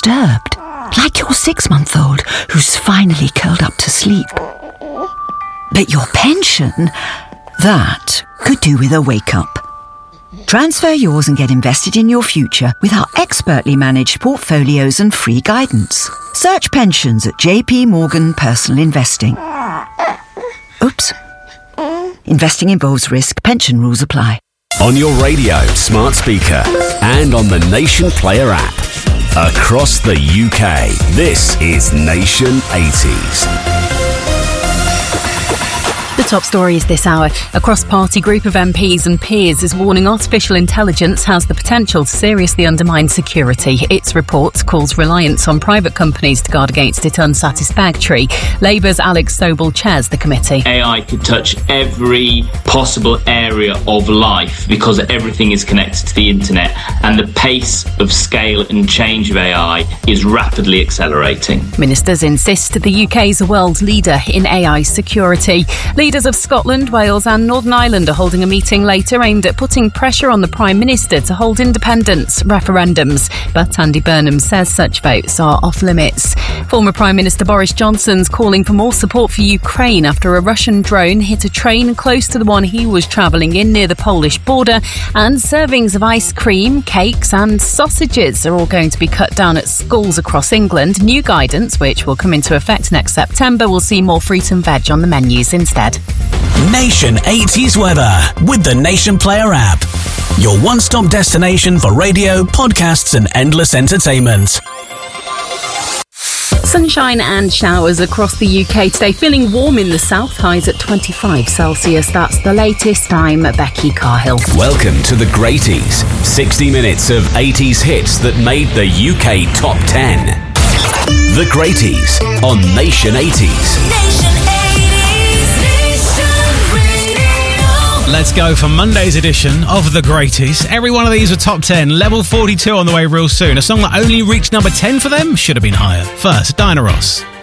disturbed, like your 6-month-old who's finally curled up to sleep. But your pension, that could do with a wake-up. Transfer yours and get invested in your future with our expertly managed portfolios and free guidance. Search pensions at JP Morgan Personal Investing. Oops. Investing involves risk. Pension rules apply. On your radio, smart speaker, and on the Nation Player app. Across the UK, this is Nation 80s. The top stories this hour. A cross-party group of MPs and peers is warning artificial intelligence has the potential to seriously undermine security. Its report calls reliance on private companies to guard against it unsatisfactory. Labour's Alex Sobel chairs the committee. AI could touch every possible area of life because everything is connected to the internet, and the pace of scale and change of AI is rapidly accelerating. Ministers insist the UK is a world leader in AI security. Leaders of Scotland, Wales and Northern Ireland are holding a meeting later aimed at putting pressure on the Prime Minister to hold independence referendums. But Andy Burnham says such votes are off limits. Former Prime Minister Boris Johnson's calling for more support for Ukraine after a Russian drone hit a train close to the one he was travelling in near the Polish border, and servings of ice cream, cakes and sausages are all going to be cut down at schools across England. New guidance, which will come into effect next September, will see more fruit and veg on the menus instead. Nation 80s weather with the Nation Player app. Your one-stop destination for radio, podcasts and endless entertainment. Sunshine and showers across the UK today. Feeling warm in the south, highs at 25 Celsius. That's the latest. I'm Becky Carhill. Welcome to the Greaties. 60 minutes of 80s hits that made the UK top 10. The Greaties on Nation 80s. Nation 80s, Nation Radio. Let's go for Monday's edition of The Greaties. Every one of these were top 10. Level 42 on the way real soon. A song that only reached number 10 for them should have been higher. First, Diana Ross.